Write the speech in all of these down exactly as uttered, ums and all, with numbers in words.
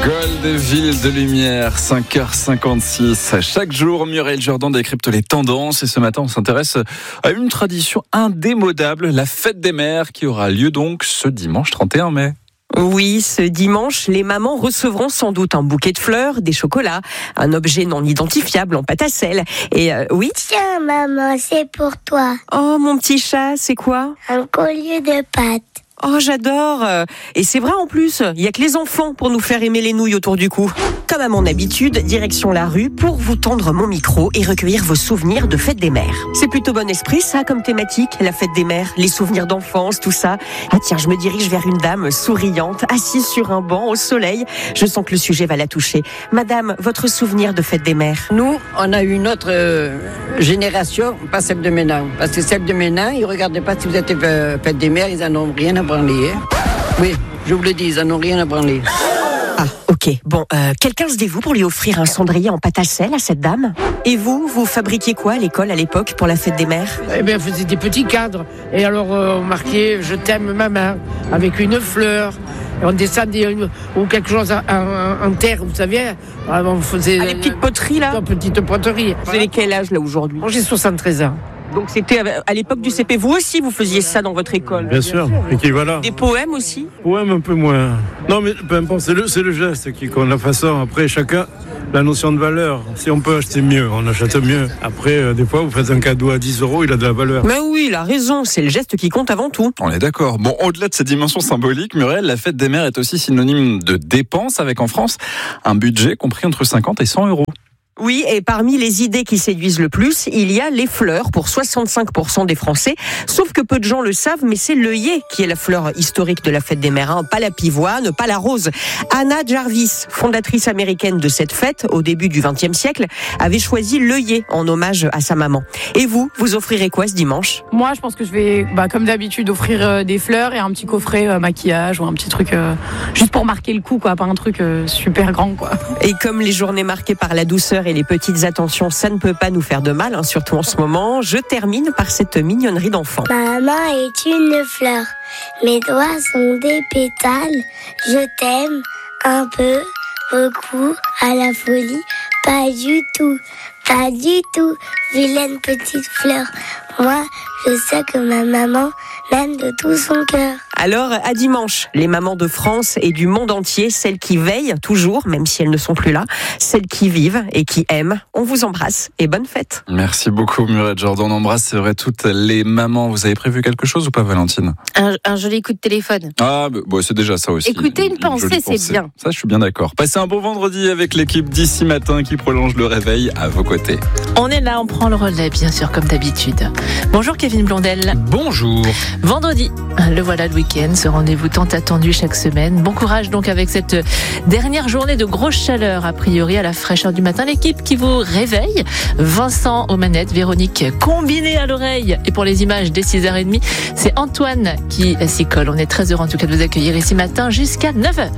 Gold, ville de lumière, cinq heures cinquante-six. Chaque jour, Muriel Jourdan décrypte les tendances et ce matin, on s'intéresse à une tradition indémodable, la fête des mères qui aura lieu donc ce dimanche trente et un mai. Oui, ce dimanche, les mamans recevront sans doute un bouquet de fleurs, des chocolats, un objet non identifiable en pâte à sel. Et euh, oui. Tiens, maman, c'est pour toi. Oh, mon petit chat, c'est quoi ? Un collier de pâtes. Oh, j'adore. Et c'est vrai en plus, il n'y a que les enfants pour nous faire aimer les nouilles autour du cou. Comme à mon habitude, direction la rue pour vous tendre mon micro et recueillir vos souvenirs de fête des mères. C'est plutôt bon esprit ça comme thématique, la fête des mères, les souvenirs d'enfance, tout ça. Ah tiens, je me dirige vers une dame souriante, assise sur un banc au soleil. Je sens que le sujet va la toucher. Madame, votre souvenir de fête des mères ? Nous, on a eu une autre euh, génération, pas celle de maintenant. Parce que celle de maintenant, ils ne regardaient pas si vous êtes euh, fête des mères, ils en ont rien à branler. Hein. Oui, je vous le dis, ils en ont rien à branler. Ah, ok. Bon, euh, quelqu'un se dévoue pour lui offrir un cendrier en pâte à sel à cette dame ? Et vous, vous fabriquiez quoi à l'école à l'époque pour la fête des mères ? Eh bien, on faisait des petits cadres. Et alors, euh, on marquait « Je t'aime, maman » avec une fleur. Et on descendait une, ou quelque chose en, en, en terre, vous savez. On faisait ah, les petites poteries, là ? Une petite poterie. Vous avez quel âge, là, aujourd'hui ? Moi, j'ai soixante-treize ans. Donc c'était à l'époque du C P. Vous aussi, vous faisiez ça dans votre école ? Bien sûr, équivalent. Des poèmes aussi ? Poèmes un peu moins. Non, mais peu importe, c'est le, c'est le geste qui compte, la façon. Après, chacun, la notion de valeur. Si on peut acheter mieux, on achète mieux. Après, euh, des fois, vous faites un cadeau à dix euros, il a de la valeur. Mais oui, il a raison, c'est le geste qui compte avant tout. On est d'accord. Bon, au-delà de ces dimensions symboliques, Muriel, la fête des mères est aussi synonyme de dépenses, avec en France un budget compris entre cinquante et cent euros. Oui, et parmi les idées qui séduisent le plus, il y a les fleurs pour soixante-cinq pour cent des Français. Sauf que peu de gens le savent, mais c'est l'œillet qui est la fleur historique de la fête des mères, hein. Pas la pivoine, pas la rose. Anna Jarvis, fondatrice américaine de cette fête au début du vingtième siècle, avait choisi l'œillet en hommage à sa maman. Et vous, vous offrirez quoi ce dimanche ? Moi, je pense que je vais, bah, comme d'habitude, offrir euh, des fleurs et un petit coffret euh, maquillage ou un petit truc euh, juste pour marquer le coup, quoi, pas un truc euh, super grand, quoi. Et comme les journées marquées par la douceur et les petites attentions, ça ne peut pas nous faire de mal, hein, surtout en ce moment. Je termine par cette mignonnerie d'enfant. Ma main est une fleur, mes doigts sont des pétales. Je t'aime un peu, beaucoup, à la folie, pas du tout, pas du tout. Vilaine petite fleur, moi je sais que ma maman m'aime de tout son cœur. Alors, à dimanche, les mamans de France et du monde entier, celles qui veillent toujours, même si elles ne sont plus là, celles qui vivent et qui aiment, on vous embrasse et bonne fête. Merci beaucoup Muriel Jourdan, on embrasse, c'est vrai, toutes les mamans. Vous avez prévu quelque chose ou pas, Valentine ? un, un joli coup de téléphone. Ah, bah, bon, c'est déjà ça aussi. Écoutez une, une pensée, c'est pensée. Bien. Ça, je suis bien d'accord. Passez un bon vendredi avec l'équipe d'ici matin qui prolonge le réveil à vos côtés. On est là, on prend le relais, bien sûr, comme d'habitude. Bonjour Kevin Blondel. Bonjour. Vendredi, le voilà le week-end, ce rendez-vous tant attendu chaque semaine. Bon courage donc avec cette dernière journée de grosse chaleur, a priori à la fraîcheur du matin. L'équipe qui vous réveille, Vincent aux manettes, Véronique combinée à l'oreille. Et pour les images dès six heures trente, c'est Antoine qui s'y colle. On est très heureux en tout cas de vous accueillir ici matin jusqu'à neuf heures.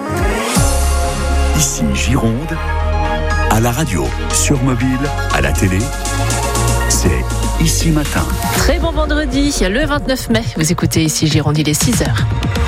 Ici Gironde, à la radio, sur mobile, à la télé, c'est Ici Matin. Très bon vendredi, le vingt-neuf mai. Vous écoutez Ici Gironde, il est six heures.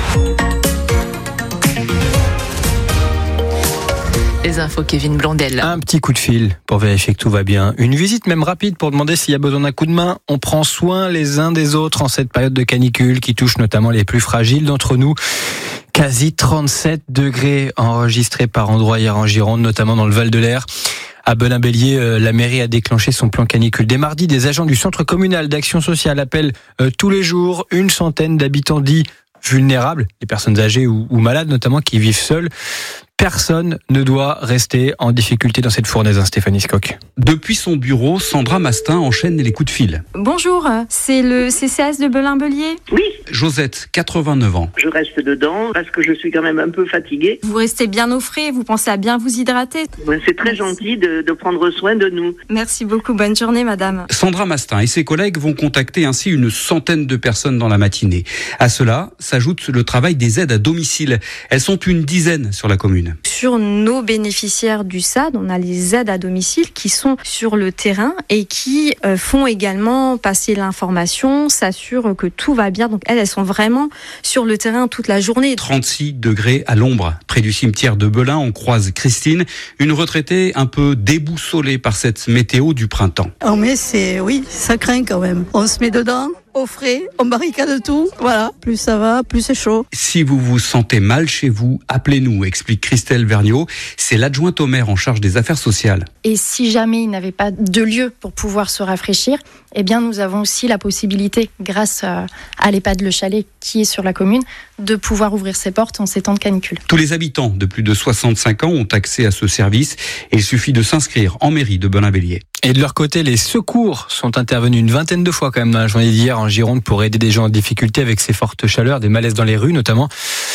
Les infos, Kevin Blondel. Un petit coup de fil pour vérifier que tout va bien. Une visite même rapide pour demander s'il y a besoin d'un coup de main. On prend soin les uns des autres en cette période de canicule qui touche notamment les plus fragiles d'entre nous. Quasi trente-sept degrés enregistrés par endroits hier en Gironde, notamment dans le Val-de-Lair. À Benin-Bélier, la mairie a déclenché son plan canicule. Dès mardi, des agents du centre communal d'action sociale appellent euh, tous les jours une centaine d'habitants dits vulnérables, les personnes âgées ou, ou malades notamment, qui vivent seules. Personne ne doit rester en difficulté dans cette fournaise, hein, Stéphanie Scocq. Depuis son bureau, Sandra Mastin enchaîne les coups de fil. Bonjour, c'est le C C A S de Belin-Bélier ? Oui. Josette, quatre-vingt-neuf ans. Je reste dedans parce que je suis quand même un peu fatiguée. Vous restez bien au frais, vous pensez à bien vous hydrater ? C'est très gentil de, de prendre soin de nous. Merci beaucoup, bonne journée madame. Sandra Mastin et ses collègues vont contacter ainsi une centaine de personnes dans la matinée. À cela s'ajoute le travail des aides à domicile. Elles sont une dizaine sur la commune. sur nos bénéficiaires du S A D. On a les aides à domicile qui sont sur le terrain et qui euh, font également passer l'information, s'assurent que tout va bien. Donc elles, elles sont vraiment sur le terrain toute la journée. trente-six degrés à l'ombre. Près du cimetière de Belin, on croise Christine, une retraitée un peu déboussolée par cette météo du printemps. Oh mais c'est, oui, ça craint quand même. On se met dedans, au frais, on barricade tout. Voilà, plus ça va, plus c'est chaud. Si vous vous sentez mal chez vous, appelez-nous, explique Christelle Vergniaud. C'est l'adjointe au maire en charge des affaires sociales. Et si jamais il n'avait pas de lieu pour pouvoir se rafraîchir, eh bien nous avons aussi la possibilité, grâce à l'EHPAD Le Chalet qui est sur la commune, de pouvoir ouvrir ses portes en ces temps de canicule. Tous les habitants de plus de soixante-cinq ans ont accès à ce service et il suffit de s'inscrire en mairie de Belin-Bélier. Et de leur côté, les secours sont intervenus une vingtaine de fois quand même dans la journée d'hier en Gironde pour aider des gens en difficulté avec ces fortes chaleurs, des malaises dans les rues notamment.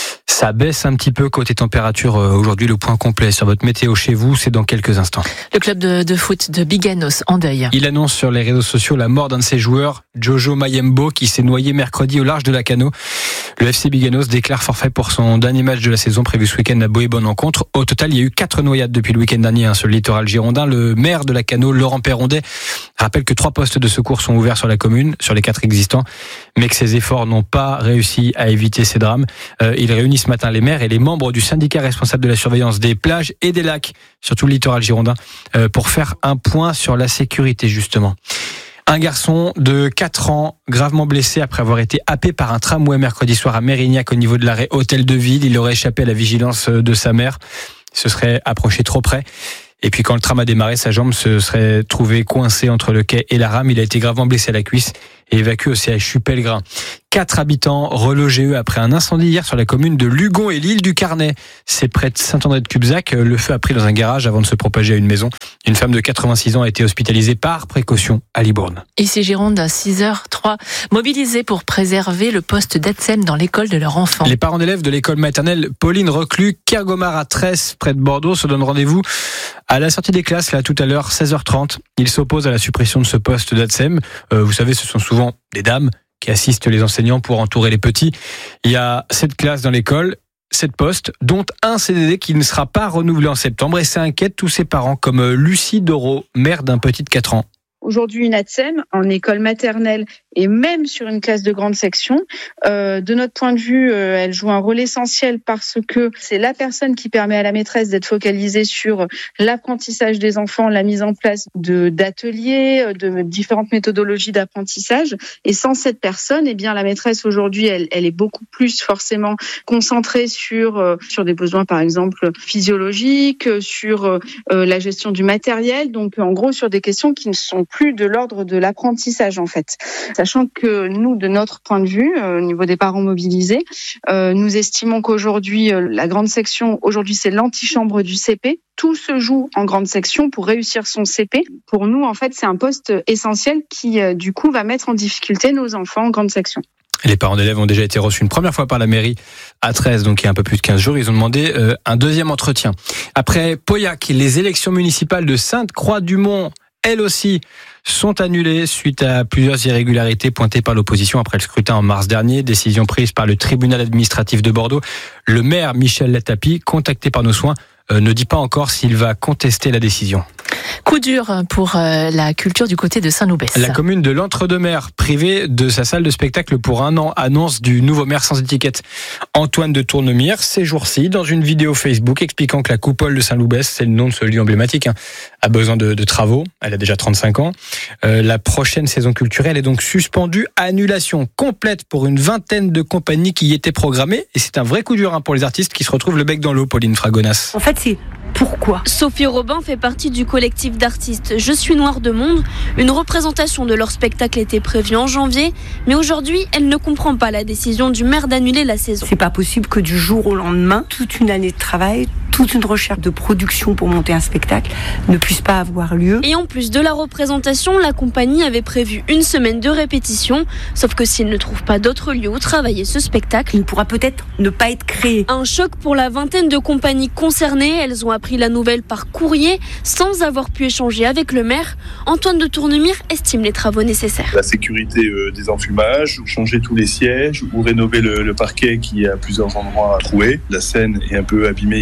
Ça baisse un petit peu côté température aujourd'hui. Le point complet sur votre météo chez vous, c'est dans quelques instants. Le club de, de foot de Biganos en deuil. Il annonce sur les réseaux sociaux la mort d'un de ses joueurs, Jojo Mayembo, qui s'est noyé mercredi au large de la Cano. Le F C Biganos déclare forfait pour son dernier match de la saison prévu ce week-end à Boé-Bonne-en-Contre. Au total, il y a eu quatre noyades depuis le week-end dernier hein, sur le littoral girondin. Le maire de la Cano, Laurent Perrondet, rappelle que trois postes de secours sont ouverts sur la commune, sur les quatre existants, mais que ces efforts n'ont pas réussi à éviter ces drames. Euh, il réunit ce matin les maires et les membres du syndicat responsable de la surveillance des plages et des lacs, surtout le littoral girondin, euh, pour faire un point sur la sécurité justement. Un garçon de quatre ans, gravement blessé après avoir été happé par un tramway mercredi soir à Mérignac au niveau de l'arrêt Hôtel de Ville. Il aurait échappé à la vigilance de sa mère. Il se serait approché trop près. Et puis quand le tram a démarré, sa jambe se serait trouvée coincée entre le quai et la rame. Il a été gravement blessé à la cuisse et évacué au C H U Pellegrin. Quatre habitants relogés eux après un incendie hier sur la commune de Lugon et l'île du Carnet. C'est près de Saint-André-de-Cubzac. Le feu a pris dans un garage avant de se propager à une maison. Une femme de quatre-vingt-six ans a été hospitalisée par précaution à Libourne. Ici Gironde à six heures trois, mobilisés pour préserver le poste d'A T S E M dans l'école de leur enfant. Les parents d'élèves de l'école maternelle Pauline Reclus, Kergomar à Tresse, près de Bordeaux, se donnent rendez-vous à la sortie des classes, là tout à l'heure, seize heures trente. Ils s'opposent à la suppression de ce poste d'A T S E M. Euh, vous savez, ce sont souvent des dames qui assistent les enseignants pour entourer les petits. Il y a sept classes dans l'école, sept postes, dont un C D D qui ne sera pas renouvelé en septembre et ça inquiète tous ses parents, comme Lucie Doreau, mère d'un petit de quatre ans. Aujourd'hui, une A T S E M en école maternelle et même sur une classe de grande section, euh, de notre point de vue, euh, elle joue un rôle essentiel parce que c'est la personne qui permet à la maîtresse d'être focalisée sur l'apprentissage des enfants, la mise en place de d'ateliers, de différentes méthodologies d'apprentissage. Et sans cette personne, eh bien la maîtresse aujourd'hui, elle, elle est beaucoup plus forcément concentrée sur euh, sur des besoins par exemple physiologiques, sur euh, la gestion du matériel. Donc en gros sur des questions qui ne sont plus de l'ordre de l'apprentissage en fait. Sachant que nous, de notre point de vue, euh, au niveau des parents mobilisés, euh, nous estimons qu'aujourd'hui, euh, la grande section, aujourd'hui c'est l'antichambre du C P. Tout se joue en grande section pour réussir son C P. Pour nous, en fait, c'est un poste essentiel qui, euh, du coup, va mettre en difficulté nos enfants en grande section. Les parents d'élèves ont déjà été reçus une première fois par la mairie à treize, donc il y a un peu plus de quinze jours. Ils ont demandé euh, un deuxième entretien. Après Pauillac, les élections municipales de Sainte-Croix-du-Mont, elles aussi, sont annulées suite à plusieurs irrégularités pointées par l'opposition après le scrutin en mars dernier. Décision prise par le tribunal administratif de Bordeaux. Le maire Michel Latapi, contacté par nos soins, euh, ne dit pas encore s'il va contester la décision. Coup dur pour la culture du côté de Saint-Loubès. La commune de l'Entre-deux-Mers, privée de sa salle de spectacle pour un an, annonce du nouveau maire sans étiquette. Antoine de Tournemire, ces jours-ci, dans une vidéo Facebook expliquant que la coupole de Saint-Loubès, c'est le nom de ce lieu emblématique, hein, a besoin de, de travaux. Elle a déjà trente-cinq ans. Euh, la prochaine saison culturelle est donc suspendue. Annulation complète pour une vingtaine de compagnies qui y étaient programmées. Et c'est un vrai coup dur hein, pour les artistes qui se retrouvent le bec dans l'eau, Pauline Fragonas. En fait, c'est pourquoi ? Sophie Robin fait partie du collectif d'artistes Je suis Noire de Monde. Une représentation de leur spectacle était prévue en janvier, mais aujourd'hui, elle ne comprend pas la décision du maire d'annuler la saison. C'est pas possible que du jour au lendemain, toute une année de travail, toute une recherche de production pour monter un spectacle ne puisse pas avoir lieu. Et en plus de la représentation, la compagnie avait prévu une semaine de répétition, sauf que s'il ne trouve pas d'autre lieu où travailler ce spectacle, il ne pourra peut-être ne pas être créé. Un choc pour la vingtaine de compagnies concernées. Elles ont appris la nouvelle par courrier sans avoir pu échanger avec le maire. Antoine de Tournemire estime les travaux nécessaires. La sécurité euh, des enfumages, changer tous les sièges ou rénover le, le parquet qui a plusieurs endroits troués. La scène est un peu abîmée, il faut la réparer.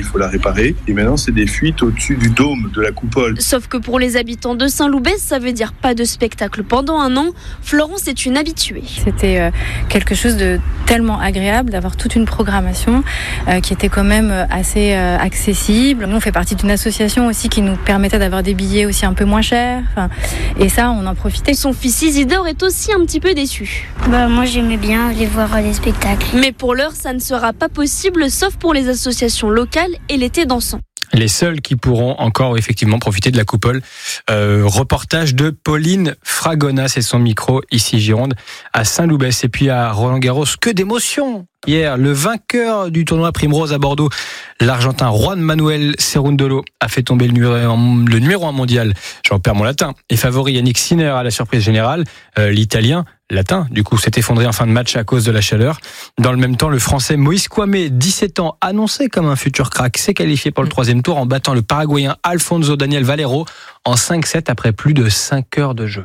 préparé. Et maintenant, c'est des fuites au-dessus du dôme de la coupole. Sauf que pour les habitants de Saint-Loubès, ça veut dire pas de spectacle pendant un an. Florence est une habituée. C'était euh, quelque chose de tellement agréable d'avoir toute une programmation euh, qui était quand même assez euh, accessible. Nous, on fait partie d'une association aussi qui nous permettait d'avoir des billets aussi un peu moins chers. Enfin, et ça, on en profitait. Son fils Isidore est aussi un petit peu déçu. Bah, moi, j'aimais bien aller voir les spectacles. Mais pour l'heure, ça ne sera pas possible, sauf pour les associations locales et l'été dansant. Les seuls qui pourront encore effectivement profiter de la coupole. Euh, reportage de Pauline Fragonas et son micro ici Gironde à Saint-Loubès. Et puis à Roland-Garros, que d'émotions hier. Le vainqueur du tournoi Primrose à Bordeaux, l'Argentin Juan Manuel Cerundolo, a fait tomber le numéro un, le numéro un mondial. J'en perds mon latin. Et favori Yannick Sinner à la surprise générale. Euh, L'Italien latin, du coup, s'est effondré en fin de match à cause de la chaleur. Dans le même temps, le Français Moïse Kouamé, dix-sept ans, annoncé comme un futur crack, s'est qualifié pour le troisième tour en battant le Paraguayen Alfonso Daniel Valero en cinq sept après plus de cinq heures de jeu.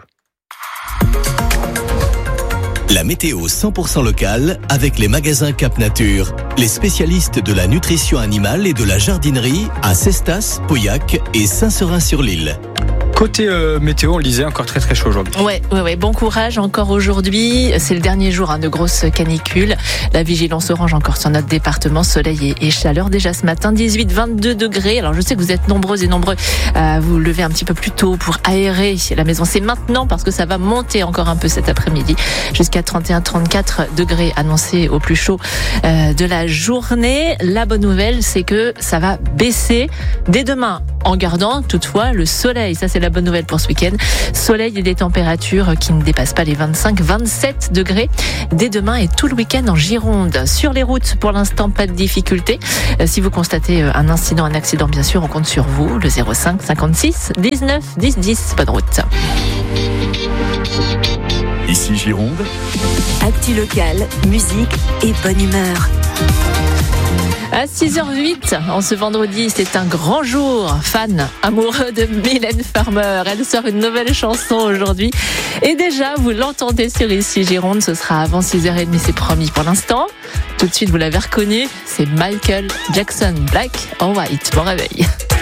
La météo cent pour cent locale avec les magasins Cap Nature, les spécialistes de la nutrition animale et de la jardinerie à Cestas, Pauillac et Saint-Seurin-sur-l'Île. Côté euh, météo, on le disait, encore très très chaud aujourd'hui. Ouais, ouais, ouais, bon courage encore aujourd'hui. C'est le dernier jour hein, de grosse canicule. La vigilance orange encore sur notre département. Soleil et, et chaleur déjà ce matin. dix-huit vingt-deux degrés. Alors je sais que vous êtes nombreux et nombreux à vous lever un petit peu plus tôt pour aérer la maison. C'est maintenant parce que ça va monter encore un peu cet après-midi. Jusqu'à trente et un trente-quatre degrés annoncés au plus chaud euh, de la journée. La bonne nouvelle, c'est que ça va baisser dès demain en gardant toutefois le soleil. Ça, c'est la bonne nouvelle pour ce week-end. Soleil et des températures qui ne dépassent pas les vingt-cinq vingt-sept degrés dès demain et tout le week-end en Gironde. Sur les routes, pour l'instant, pas de difficulté. Si vous constatez un incident, un accident, bien sûr, on compte sur vous. Le zéro cinq cinquante-six dix-neuf dix dix. Bonne route. Ici Gironde. Actu local, musique et bonne humeur. À six heures huit, en ce vendredi, c'est un grand jour. Fan amoureux de Mylène Farmer. Elle sort une nouvelle chanson aujourd'hui. Et déjà, vous l'entendez sur Ici Gironde. Ce sera avant six heures trente, c'est promis pour l'instant. Tout de suite, vous l'avez reconnu. C'est Michael Jackson, Black or White. Bon réveil.